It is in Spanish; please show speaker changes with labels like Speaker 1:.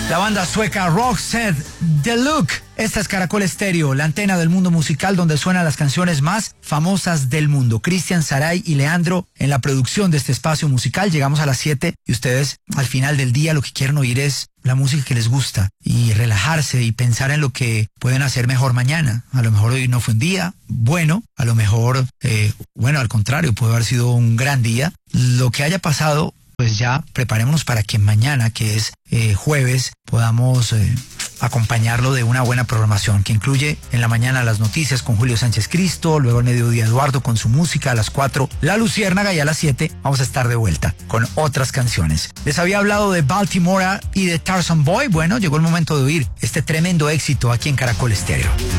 Speaker 1: La banda sueca Roxette, The Look. Esta es Caracol Estéreo, la antena del mundo musical donde suenan las canciones más famosas del mundo. Cristian, Saray y Leandro en la producción de este espacio musical. Llegamos a las 7 y ustedes al final del día lo que quieren oír es la música que les gusta y relajarse y pensar en lo que pueden hacer mejor mañana. A lo mejor hoy no fue un día bueno, a lo mejor, al contrario, puede haber sido un gran día. Lo que haya pasado, pues ya preparémonos para que mañana, que es jueves, podamos acompañarlo de una buena programación que incluye en la mañana las noticias con Julio Sánchez Cristo, luego al mediodía Eduardo con su música, a las 4 La Luciérnaga y a las 7 vamos a estar de vuelta con otras canciones. Les había hablado de Baltimore y de Tarzan Boy. Bueno, llegó el momento de oír este tremendo éxito aquí en Caracol Estéreo.